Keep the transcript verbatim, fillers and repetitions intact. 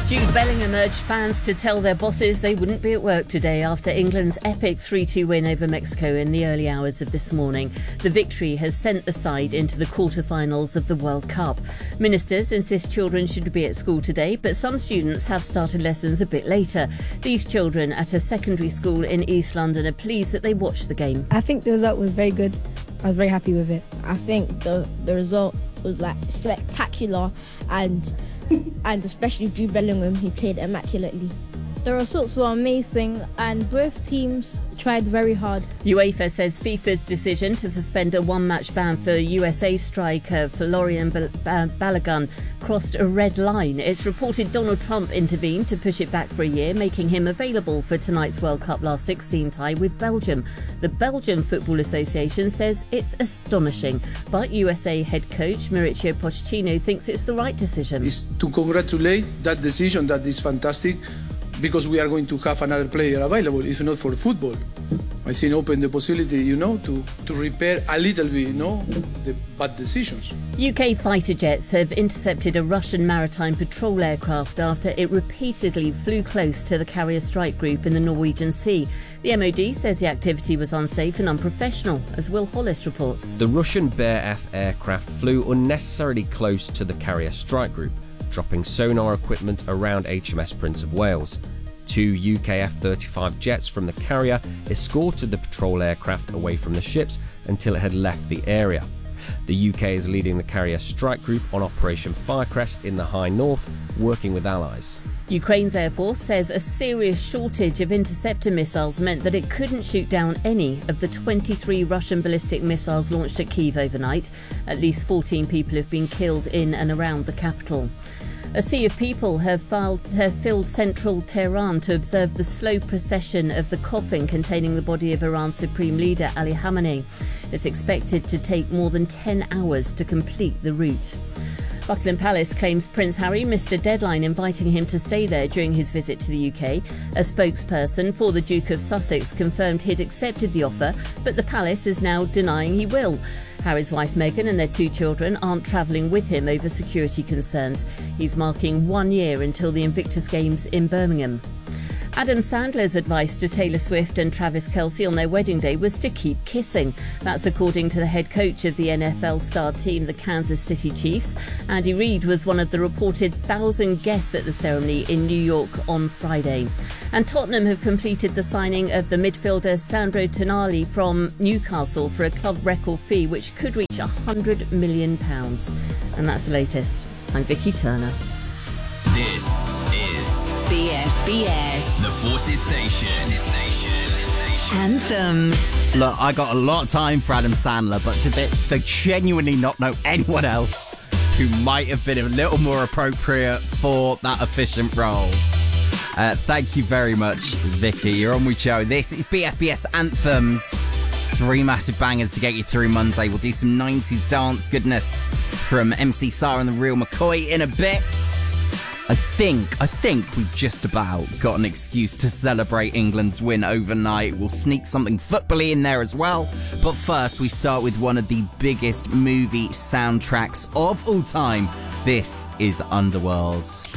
Jude Bellingham urged fans to tell their bosses they wouldn't be at work today after England's epic three two win over Mexico in the early hours of this morning. The victory has sent the side into the quarter-finals of the World Cup. Ministers insist children should be at school today, but some students have started lessons a bit later. These children at a secondary school in East London are pleased that they watched the game. I think the result was very good. I was very happy with it. I think the, the result was like spectacular, and and especially Jude Bellingham, he played immaculately. The results were amazing and both teams tried very hard. UEFA says FIFA's decision to suspend a one-match ban for U S A striker Florian Balogun crossed a red line. It's reported Donald Trump intervened to push it back for a year, making him available for tonight's World Cup last sixteen tie with Belgium. The Belgian Football Association says it's astonishing, but U S A head coach Mauricio Pochettino thinks it's the right decision. It's to congratulate that decision. That is fantastic, because we are going to have another player available, if not for football. I think open the possibility, you know, to, to repair a little bit, you know, the bad decisions. U K fighter jets have intercepted a Russian maritime patrol aircraft after it repeatedly flew close to the carrier strike group in the Norwegian Sea. The M O D says the activity was unsafe and unprofessional, as Will Hollis reports. The Russian Bear F aircraft flew unnecessarily close to the carrier strike group, dropping sonar equipment around H M S Prince of Wales. Two U K F thirty-five jets from the carrier escorted the patrol aircraft away from the ships until it had left the area. The U K is leading the carrier strike group on Operation Firecrest in the High North, working with allies. Ukraine's Air Force says a serious shortage of interceptor missiles meant that it couldn't shoot down any of the twenty-three Russian ballistic missiles launched at Kyiv overnight. At least fourteen people have been killed in and around the capital. A sea of people have, filed, have filled central Tehran to observe the slow procession of the coffin containing the body of Iran's Supreme Leader Ali Khamenei. It's expected to take more than ten hours to complete the route. Buckingham Palace claims Prince Harry missed a deadline inviting him to stay there during his visit to the U K. A spokesperson for the Duke of Sussex confirmed he'd accepted the offer, but the palace is now denying he will. Harry's wife Meghan and their two children aren't travelling with him over security concerns. He's marking one year until the Invictus Games in Birmingham. Adam Sandler's advice to Taylor Swift and Travis Kelce on their wedding day was to keep kissing. That's according to the head coach of the N F L star team, the Kansas City Chiefs. Andy Reid was one of the reported thousand guests at the ceremony in New York on Friday. And Tottenham have completed the signing of the midfielder Sandro Tonali from Newcastle for a club record fee which could reach one hundred million pounds. And that's the latest. I'm Vicky Turner. This is B F B S, the Forces Station. Anthems. Look, I got a lot of time for Adam Sandler, but did they, they genuinely not know anyone else who might have been a little more appropriate for that efficient role? Uh, thank you very much, Vicky. You're on with Joe. This is B F B S Anthems. Three massive bangers to get you through Monday. We'll do some nineties dance goodness from M C Sarah and the Real McCoy in a bit. I think, I think we've just about got an excuse to celebrate England's win overnight. We'll sneak something football-y in there as well. But first, we start with one of the biggest movie soundtracks of all time. This is Underworld.